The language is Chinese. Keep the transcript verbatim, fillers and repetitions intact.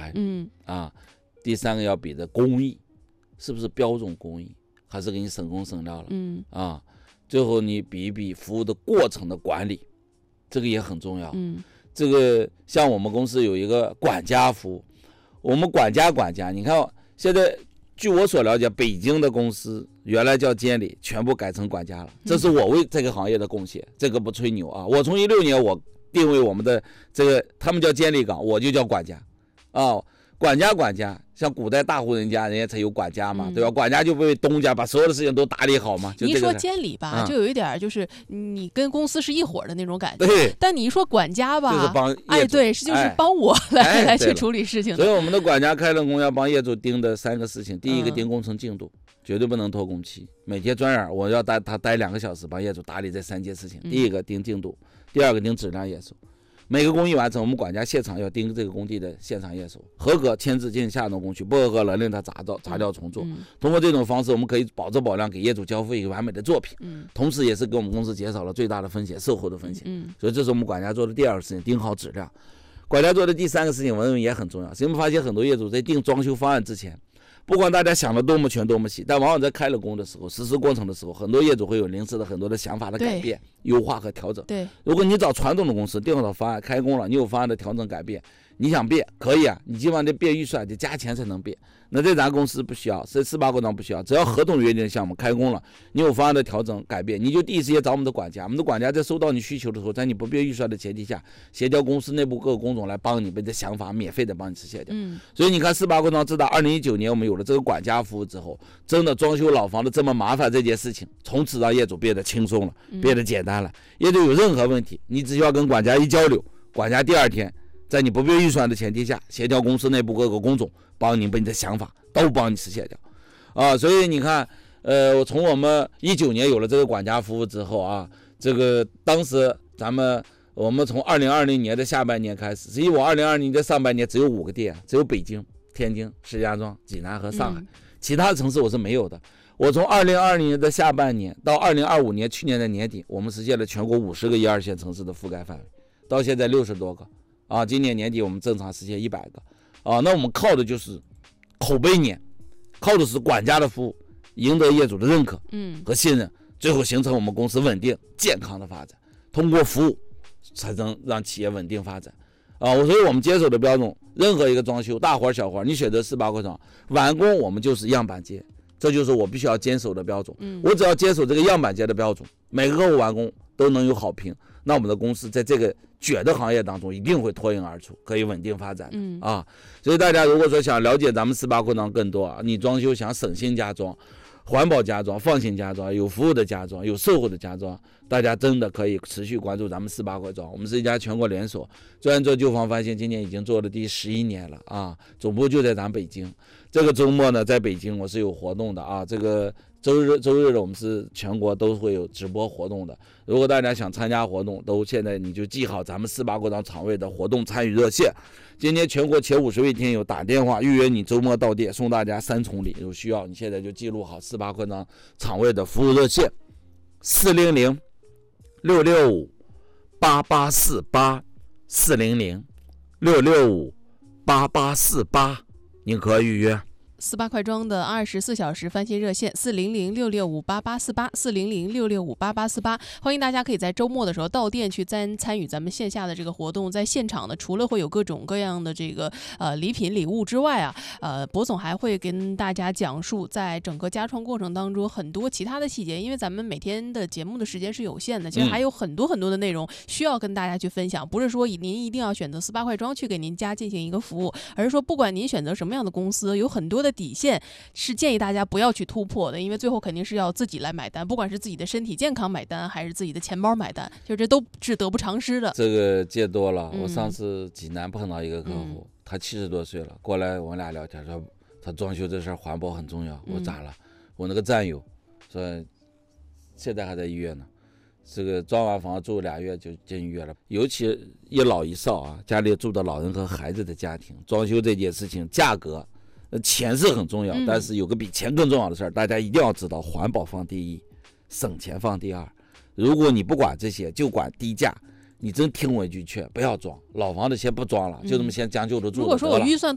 材， 嗯啊，第三个要比的工艺，是不是标准工艺，还是给你省工省料了， 嗯啊，最后你比一比服务的过程的管理，这个也很重要。 嗯这个像我们公司有一个管家服务，我们管家管家，你看现在据我所了解，北京的公司原来叫监理，全部改成管家了，这是我为这个行业的贡献，这个不吹牛啊。我从一六年我定位我们的这个，他们叫监理岗，我就叫管家啊。管家管家，像古代大户人家，人家才有管家嘛，嗯、对吧？管家就为东家把所有的事情都打理好嘛。就这个、 你一说监理吧、嗯，就有一点就是你跟公司是一伙的那种感觉。 对。 但你一说管家吧， 就是帮哎，对，是就是帮我来、哎、来去处理事情的。 所以我们的管家开了工要帮业主盯的三个事情：第一个盯工程进度，嗯、绝对不能拖工期，每天专员我要待他待两个小时，帮业主打理这三件事情。第一个盯进度，第二个盯质量验收。每个工艺完成，我们管家现场要盯这个工地的现场验收，合格签字进行下一动工序，不合格了令他砸掉砸掉重做、嗯。通过这种方式，我们可以保质保量，给业主交付一个完美的作品。嗯，同时也是给我们公司减少了最大的风险，售后的风险。嗯，所以这是我们管家做的第二个事情，盯好质量。管家做的第三个事情，我认为也很重要。是因为发现很多业主在定装修方案之前，不管大家想的多么全多么细，但往往在开了工的时候，实施过程的时候，很多业主会有临时的很多的想法的改变、优化和调整。 对，如果你找传统的公司定好方案开工了，你有方案的调整改变，你想变可以啊，你基本上得变预算，得加钱才能变。那这咱公司不需要，这四八规章不需要，只要合同约定的项目开工了，你有方案的调整改变，你就第一时间找我们的管家，我们的管家在收到你需求的时候，在你不变预算的前提下，协调公司内部各个工种来帮你把这想法免费的帮你实现掉。嗯，所以你看四八规章自打二零一九年我们有了这个管家服务之后，真的装修老房子这么麻烦这件事情，从此让业主变得轻松了，变得简单了。业主有任何问题，你只需要跟管家一交流，管家第二天在你不变预算的前提下，协调公司内部各个工种，帮你把你的想法都帮你实现掉，啊，所以你看，呃，从我们一九年有了这个管家服务之后啊，这个当时咱们我们从二零二零年的下半年开始，实际我二零二零年的上半年只有五个店，只有北京、天津、石家庄、济南和上海，嗯、其他城市我是没有的。我从二零二零年的下半年到二零二五年去年的年底，我们实现了全国五十个一二线城市的覆盖范围，到现在六十多个。啊，今年年底我们正常实现一百个，啊，那我们靠的就是口碑年，靠的是管家的服务，赢得业主的认可，嗯，和信任，最后形成我们公司稳定健康的发展。通过服务，才能让企业稳定发展。啊，所以我们坚守的标准，任何一个装修，大活小活，你选择四八规章，完工我们就是样板间，这就是我必须要坚守的标准。嗯，我只要坚守这个样板间的标准，每个客户完工都能有好评。那我们的公司在这个卷的行业当中一定会脱颖而出，可以稳定发展的、嗯、啊！所以大家如果说想了解咱们四八规章更多啊，你装修想省心家装、环保家装、放心家装、有服务的家装、有售后的家装，大家真的可以持续关注咱们四八规章。我们是一家全国连锁，专做旧房翻新，今年已经做了第十一年了啊！总部就在咱北京。这个周末呢，在北京我是有活动的啊，这个。周日周日的我们是全国都会有直播活动的，如果大家想参加活动，都现在你就记好咱们四八规章厂位的活动参与热线。今天全国前五十位听友打电话预约你周末到店，送大家三重礼，有需要你现在就记录好四八规章厂位的服务热线：四零零六六五八八四八，四零零六六五八八四八，您可预约。 四八快装的二十四小时翻新热线四零零六六五八八四八四零零六六五八八四八，欢迎大家可以在周末的时候到店去参参与咱们线下的这个活动。在现场呢，除了会有各种各样的这个呃礼品礼物之外啊，呃，博总还会跟大家讲述在整个加创过程当中很多其他的细节。因为咱们每天的节目的时间是有限的，其实还有很多很多的内容需要跟大家去分享。不是说您一定要选择四八快装去给您家进行一个服务，而是说不管您选择什么样的公司，有很多的底线是建议大家不要去突破的，因为最后肯定是要自己来买单，不管是自己的身体健康买单，还是自己的钱包买单，就这都是得不偿失的。 这个见多了，我上次济南碰到一个客户，嗯、他七十多岁了，过来我俩聊天说，他装修这事儿环保很重要。我咋了？嗯、我那个战友说，现在还在医院呢。这个装完房住俩月就进医院了，尤其一老一少啊，家里住的老人和孩子的家庭，装修这件事情，价格。钱是很重要，但是有个比钱更重要的事儿、嗯，大家一定要知道，环保放第一，省钱放第二。如果你不管这些，就管低价，你真听我一句劝，不要装老房子，先不装了，就这么先将就着住。如果说我预算